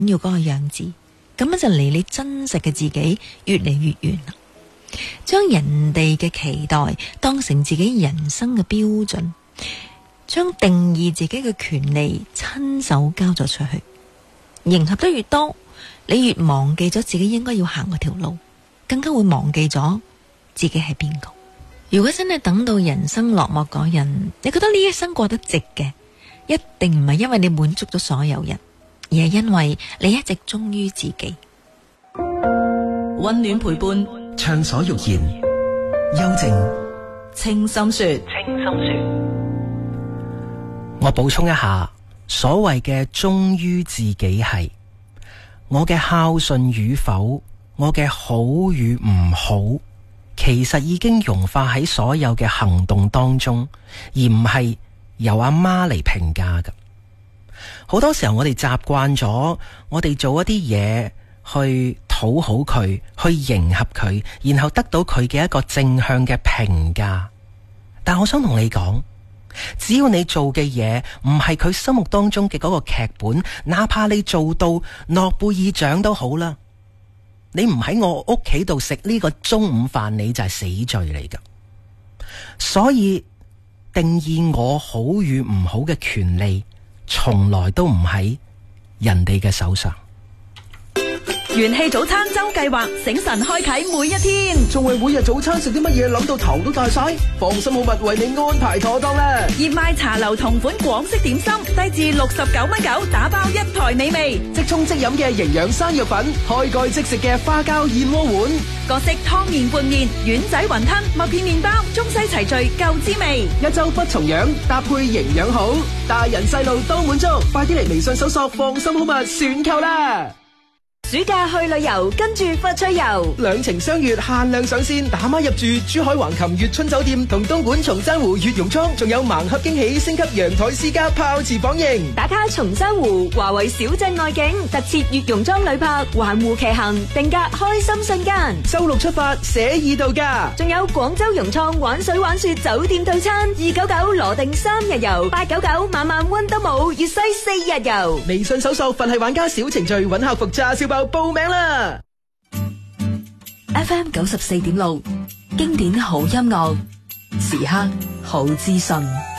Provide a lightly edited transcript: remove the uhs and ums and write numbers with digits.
要嗰個樣子，咁樣就離你真實嘅自己越嚟越遠啦。將人哋嘅期待當成自己人生嘅標準，將定義自己嘅權利親手交咗出去，迎合得越多，你越忘記咗自己應該要行嗰條路，更加會忘記咗自己係邊個。如果真係等到人生落幕嗰日，你覺得呢一生過得值嘅，一定唔係因為你滿足咗所有人，而係因為你一直忠於自己。 溫暖陪伴， 暢所欲言，幽靜清心說。 我補充一下，所謂嘅忠於自己係我嘅孝順與否，我嘅好與唔好，其實已經融化喺所有嘅行動當中，而唔係由阿媽嚟評價㗎。好多時候我哋習慣咗，我哋做一啲嘢去討好佢，去迎合佢，然後得到佢嘅一個正向嘅評價。但我想同你講，只要你做嘅嘢唔係佢心目當中嘅嗰個劇本，哪怕你做到諾貝爾獎都好啦，你唔喺我屋企度食呢個中午飯，你就係死罪嚟㗎。所以定義我好與唔好嘅權利，從來都唔喺人哋嘅手上。 元氣早餐周計劃，醒神開啟每一天。 仲為每日早餐食啲乜嘢諗到頭都大晒？放心好物為你安排妥當啦！ 熱賣茶樓同款廣式點心，低至69.9，打包一台美味。 即沖即飲嘅營養山藥粉，開蓋即食嘅花膠燕窩碗， 各式湯麵拌麵、丸仔雲吞、麥片麵包，中西齊聚夠滋味。 一周不重樣，搭配營養好，大人細路都滿足。快啲嚟微信搜索放心好物選購啦！ 暑假去旅遊，跟住佛趣遊， 兩情相悅限量上線，打孖入住珠海橫琴悅春酒店同東莞松山湖悅榕倉，仲有盲盒驚喜，升級陽台私家泡池房型， 打卡松山湖華為小鎮外景，特設悅榕莊旅泊環湖騎行，定格開心瞬間。 周六出發，寫意度假， 仲有廣州融創玩水玩雪酒店套餐，299羅定3日遊，899晚晚溫德姆粵西4日遊。 微信搜索佛系玩家小程序，揾客服炸燒包報名啦。 FM 94.6經典好音樂，時刻好資訊。